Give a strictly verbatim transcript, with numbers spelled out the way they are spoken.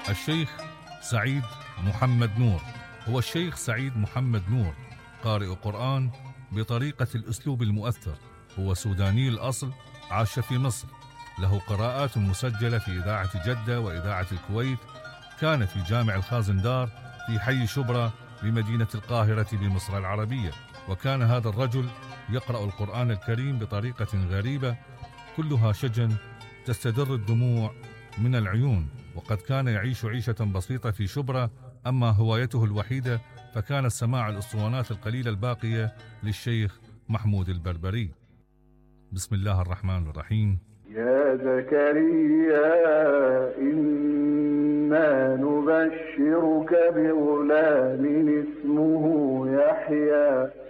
الشيخ سعيد محمد نور. هو الشيخ سعيد محمد نور قارئ قرآن بطريقة الأسلوب المؤثر. هو سوداني الأصل، عاش في مصر، له قراءات مسجلة في إذاعة جدة وإذاعة الكويت. كان في جامع الخازندار في حي شبرا بمدينة القاهرة بمصر العربية. وكان هذا الرجل يقرأ القرآن الكريم بطريقة غريبة كلها شجن تستدر الدموع من العيون. وقد كان يعيش عيشة بسيطة في شبرا، أما هوايته الوحيدة فكانت سماع الأسطوانات القليلة الباقية للشيخ محمود البربري. بسم الله الرحمن الرحيم. يا زكريا إنا نبشرك بغلام اسمه يحيى